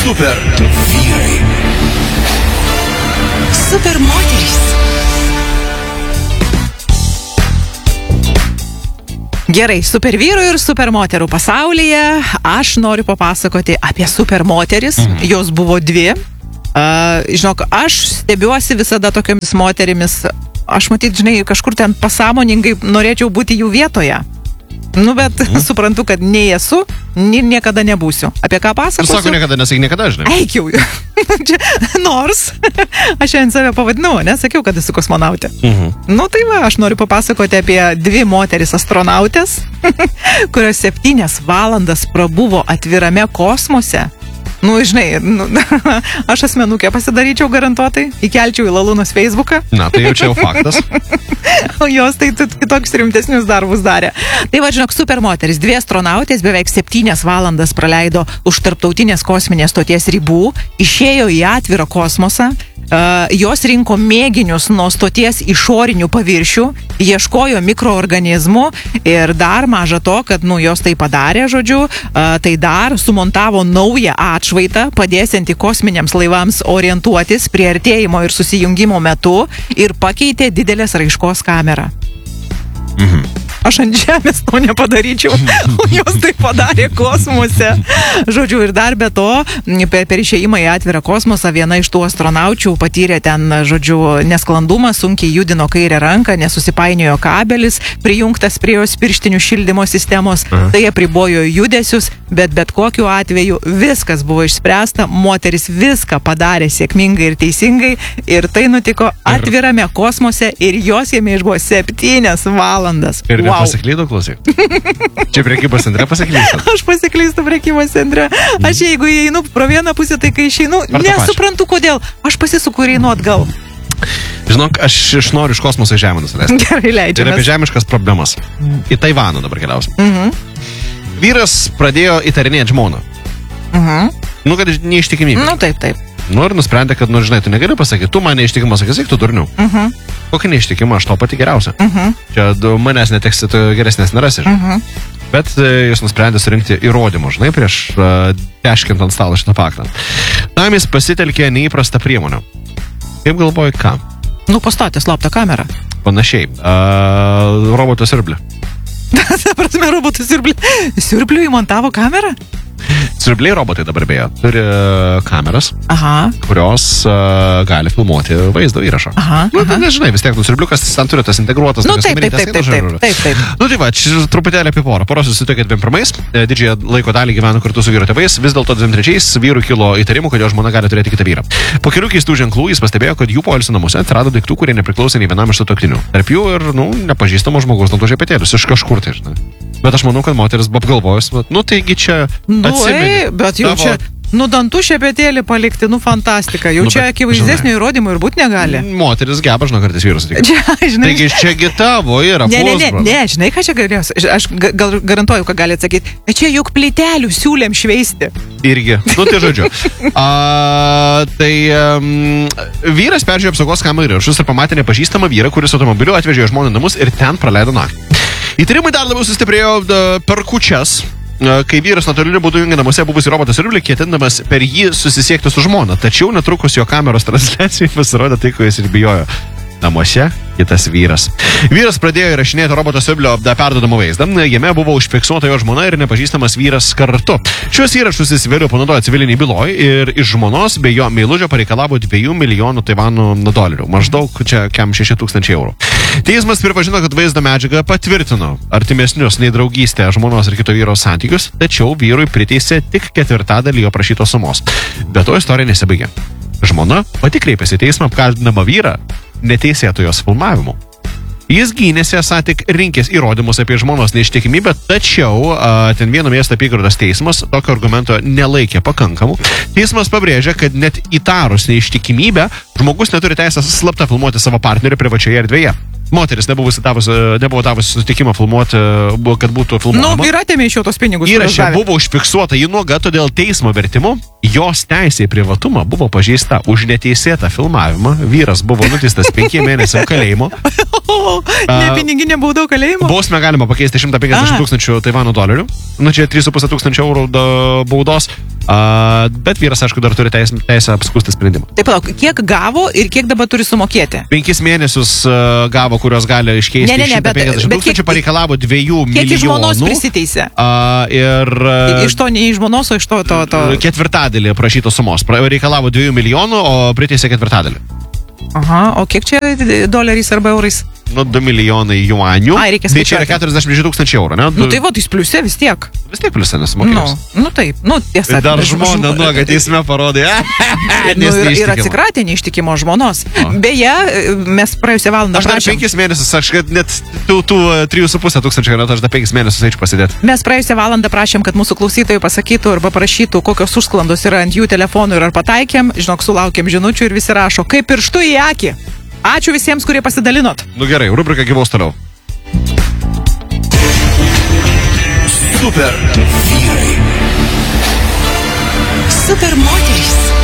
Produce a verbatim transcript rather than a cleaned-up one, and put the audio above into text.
Super vyrai. Super moterys. Gerai, super vyrų ir super moterų pasaulyje aš noriu papasakoti apie super moteris. Mhm. Jos buvo dvi. Uh, žinok, aš stebiuosi visada tokiamis moterimis. Aš matyt, žinai, kažkur ten pasąmoningai norėčiau būti jų vietoje. Nu, bet mhm. suprantu, kad nei esu, nei niekada nebūsiu. Apie ką pasakosiu? Tu sako niekada, nesakai niekada, žinai. Eik jau. Nors, aš šiandien save pavadinau, nesakiau, kad esu kosmonautė. Mhm. Nu, tai va, aš noriu papasakoti apie dvi moteris astronautės, kurios septynias valandas prabuvo atvirame kosmose. Nu, žinai, nu, aš asmenukę pasidaryčiau garantuotai, įkelčiau į Lalūnos Facebooką. Na, tai jau čia jau faktas. O jos tai kitokius rimtesnius darbus darė. Tai va, žinok, super moteris, dvi astronautės beveik septynias valandas praleido už tarptautinės kosminės stoties ribų, išėjo į atvirą kosmosą, uh, jos rinko mėginius nuo stoties išorinių paviršių, ieškojo mikroorganizmų ir dar maža to, kad, nu, jos tai padarė, žodžiu, uh, tai dar sumontavo naują atšvaitą, padėsiantį kosminiams laivams orientuotis priartėjimo ir susijungimo metu ir pakeitė didelės raiškos kamerą. Mhm. Aš ant žemės to nepadaryčiau, o jos tai padarė kosmose. Žodžiu, ir dar be to, per, per išėjimą į atvirą kosmosą viena iš tų astronaučių patyrė ten, žodžiu, nesklandumą, sunkiai judino kairę ranką, nesusipainiojo kabelis, prijungtas prie jos pirštinių šildymo sistemos, Aha. tai apribojo judesius, bet bet kokiu atveju viskas buvo išspręsta, moteris viską padarė sėkmingai ir teisingai ir tai nutiko atvirame kosmose ir jos jame išbuvo septynias valandas. Ir wow. Pasiklydo, klausyk. Čia prekybos centre pasiklysto. Aš pasiklystu prekybos centre. Aš jeigu įeinu pro vieną pusę, tai kai išeinu, nesuprantu kodėl. Aš pasisuku ir einu atgal. Žinok, aš iš noriu iš kosmoso į žemę nusileisti. Gerai, leidžiamės. Ir apie žemiškas problemas. Į Taivaną dabar keliausim. Mhm. Vyras pradėjo įtarinėti žmoną. Mhm. Nu, kad neištikimybė. Nu, taip, taip. Nu, ir nusprendė, kad, nu, žinai, tu negali pasakyti, tu man neištikimas, sakysi, tu durniu. Mhm. Kokį neištikimą, aš tau pati geriausia. Mhm. Čia manęs neteksi, tu geresnės nerasi. Mhm. Bet jis nusprendė surinkti įrodymų, žinai, prieš uh, teškint ant stalo šitą faktą. Tam jis pasitelkė neįprastą priemonę. Kaip galvoji, ką? Nu, pastatė slaptą kamerą. Panašiai. Uh, roboto siurblį. Ta prasme, robotų siurblį. Siurblių įmontavo kamerą? Siurbliai robotai dabar beje turi kameras, aha. kurios uh, gali filmuoti vaizdo įrašą. Aha, nu, aha. Nežinai, vis tiek, nu, siurbliukas ten turi tas integruotas. Nu, taip, taip, taip, taip, taip, taip, taip. Nu, tai va, čia truputėlį apie porą. Poros susitokė dviem pirmais, didžiąją laiko dalį gyveno kartu su vyro tėvais, vis dėlto dviem trečiais vyrų kilo įtarimų, kad jo žmona gali turėti kitą vyrą. Po kelių keistų ženklų jis pastebėjo, kad jų poilsio namuose atsirado daiktų, kurie nepriklausė nei vienam iš sutuoktinių. Tarp jų ir, nu, nepažįstamo žmogaus dantų šepetėlius iš kažkur tai, žinai. Bet aš manau, kad moteris buvo apgalvojus, nu, taigi čia atsimeni. Bet jau čia, nu, dantų šepetėlį palikti, nu, fantastika. Jau nu, čia akivaizdesnio įrodymų ir būt negali. Moteris geba, žinau, kartais vyrus sutikti. Žinai, taigi čiagi tavo yra ne, ne, ne, pusbroliai. ne, žinai, ką čia galės? Aš gal garantuoju, ką gali atsakyti. Čia juk plytelių siūlėm šveisti. Irgi. Nu, tai žodžiu. A, tai um, vyras peržiūrėjo apsaugos kamerų įrašus ir pamatė nepažįstamą vyrą, kuris automobiliu atvežė žmoną namus ir ten praleido naktį. Įtarimai dar labiau sustiprėjo per kūčias, kai vyras natūraliu būdu jungia namuose buvusį robotą siurblį, ketindamas per jį susisiekti su žmona. Tačiau netrukus jo kameros transliacijai pasirodė tai, ko jis ir bijojo. Namuose kitas vyras. Vyras pradėjo įrašinėti roboto siurblio perduodamą vaizdą. Jame buvo užfiksuota jo žmona ir nepažįstamas vyras kartu. Šios įrašus jis vėliau panaudojo civiliniai byloj ir iš žmonos bei jo meilužio pareikalavo dviejų milijonų Taivano dolerių. Maždaug čia kem šeši tūkstančiai eurų. Teismas pripažino, kad vaizdo medžiaga patvirtino artimesnius nei draugystę žmonos ir kito vyro santykius, tačiau vyrui priteisė tik ketvirtadalį jo prašytos sumos. Bet to istorija nesibaigė. Žmona pati kreipėsi į teismą apkaltinamą vyrą neteisėtų jos filmavimu. Jis gynėsi, esą tik rinkęs įrodymus apie žmonos neištikimybę, tačiau a, ten vieno miesto apygardos teismas tokio argumento nelaikė pakankamų. Teismas pabrėžė, kad net įtarus neištikimybę, žmogus neturi teisės slapta filmuoti savo partnerį privačioje erdvėje. Moteris nebuvo davusi, nebuvo davusi sutikimą filmuoti, kad būtų filmuojama. Nu, ir atėmė iš jo tos pinigus. Įraše buvo užfiksuota jį nuoga, todėl teismo vertimu jos teisė į privatumą buvo pažeista už neteisėtą filmavimą. Vyras buvo nuteistas penkiem mėnesiam kalėjimo. Ne piniginė bauda kalėjimo? Bausmę galima pakeisti šimtą penkiasdešimt tūkstančių Taivano dolerių. Nu, čia trys su puse tūkstančio eurų baudos. Uh, bet vyras, aišku, dar turi teisę, teisę apskūsti sprendimą. Taip, palauk, kiek gavo ir kiek dabar turi sumokėti? Penkis mėnesius uh, gavo, kurios gali iškeisti. Ne, ne, ne, bet, bet kiek čia pareikalavo dviejų milijonų. Kiek iš žmonos prisiteisė? Uh, ir... Uh, iš to ne iš žmonos, o iš to... to, to... Ketvirtadėlį prašytos sumos. Reikalavo dviejų milijonų, o priteisė ketvirtadėlį. Aha, o kiek čia doleriais arba eurais? Nu, du milijonai juanių. Ai, reikia skaičiuoti. Tai čia yra skaičiuoti. keturiasdešimt šeši tūkstančiai eurų, ne? Nu tai va, tai pliusė vis tiek. Vis tiek pliusė Nu, nesumokėjus. nu taip, nu tiesa. Dar bet žmona žmo- nuoga teisme parodė. Nu, ir, ir atsikratė neištikimo žmonos. O. Beje, mes praėjusią valandą Aš dar prašėm. penkis mėnesius, aš kad net tų, tų trijų su pusę tūkstančių, net aš dar penkis mėnesius eičiau pasidėti. Mes praėjusią valandą prašėm, kad mūsų klausytojai pasakytų arba parašytų, kokios užsklandos yra ant jų telefonų ir ar pataikėm. Žinok, sulaukėm žinučių ir visi rašo, kaip pirštu į akį. Ačiū visiems, kurie pasidalinot. Nu gerai, rubrika gyvaus toliau. Super vyrai. Super moterys.